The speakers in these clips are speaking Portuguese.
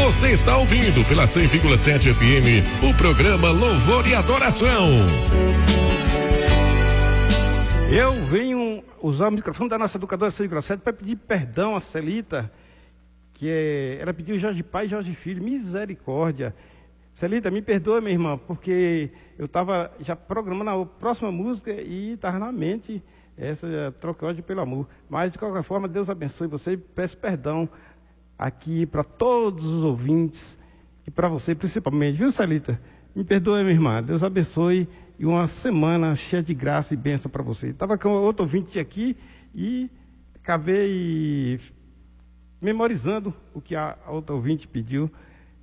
Você está ouvindo pela 100,7 FM o programa Louvor e Adoração. Eu venho usar o microfone da nossa educadora 100,7 para pedir perdão a Celita, ela pediu Jorge Pai e Jorge Filho, misericórdia. Celita, me perdoa, minha irmã, porque eu estava já programando a próxima música e estava na mente essa Troque ódio pelo amor. Mas, de qualquer forma, Deus abençoe você e peço perdão aqui para todos os ouvintes e para você principalmente, viu, Celita? Me perdoa, minha irmã, Deus abençoe e uma semana cheia de graça e bênção para você. Estava com outro ouvinte aqui e acabei memorizando o que a outra ouvinte pediu,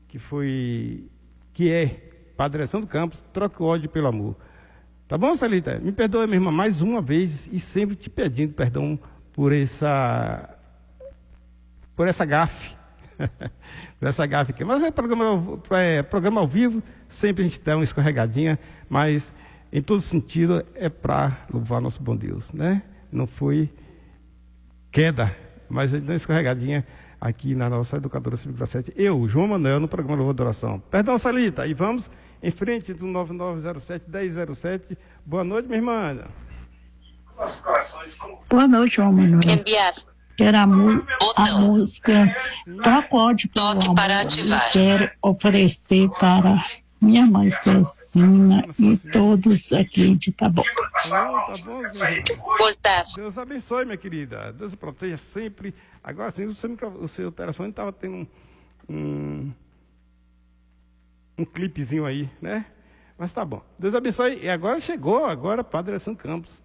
que é Padre Alessandro Campos, Troque o ódio pelo amor. Tá bom, Celita? Me perdoa, minha irmã, mais uma vez e sempre te pedindo perdão por essa gafe. Por essa gafe aqui. Mas é programa ao vivo, sempre a gente dá uma escorregadinha, mas em todo sentido é para louvar nosso bom Deus, né? Não foi queda, mas a gente dá uma escorregadinha aqui na nossa educadora 5,7. Eu, João Manuel, no programa Louvor e Adoração. Perdão, Celita, e vamos em frente do 9907-1007. Boa noite, minha irmã. Boa noite, João Manuel. Enviar. Quero a música Troque o ódio pelo Toque amor. para ativar. Quero oferecer para minha mãe Cecina e todos aqui de Taboca. Tá bom, Voltar. Deus abençoe, minha querida. Deus o proteja sempre. Agora sim, o seu telefone estava tendo um clipezinho aí, né? Mas tá bom. Deus abençoe. E agora chegou, Padre Alessandro Campos.